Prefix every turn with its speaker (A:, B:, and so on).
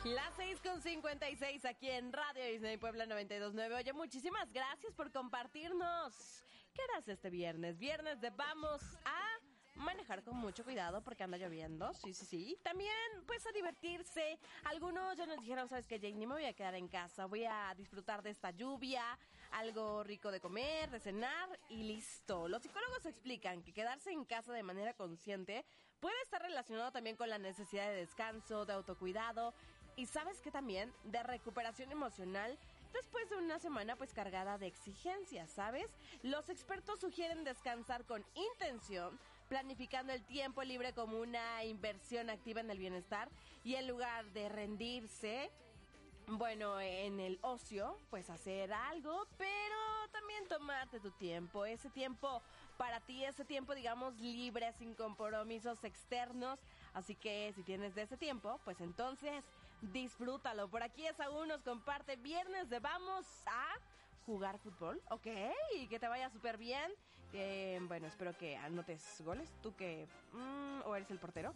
A: Las 6:56 aquí en Radio Disney Puebla 92.9. Oye, muchísimas gracias por compartirnos. ¿Qué harás este viernes? Viernes de vamos a manejar con mucho cuidado porque anda lloviendo. Sí. También, pues, a divertirse. Algunos ya nos dijeron, ¿sabes qué, Janie? Me voy a quedar en casa. Voy a disfrutar de esta lluvia, algo rico de comer, de cenar y listo. Los psicólogos explican que quedarse en casa de manera consciente puede estar relacionado también con la necesidad de descanso, de autocuidado y, ¿sabes qué también? De recuperación emocional después de una semana pues cargada de exigencias, ¿sabes? Los expertos sugieren descansar con intención, planificando el tiempo libre como una inversión activa en el bienestar y en lugar de rendirse, bueno, en el ocio, pues hacer algo, pero también tomarte tu tiempo, ese tiempo para ti, ese tiempo, digamos, libre, sin compromisos externos. Así que si tienes de ese tiempo, pues entonces disfrútalo. Por aquí Esaú nos comparte viernes de vamos a jugar fútbol, ok, y que te vaya súper bien. Bueno, espero que anotes goles, tú que, o eres el portero.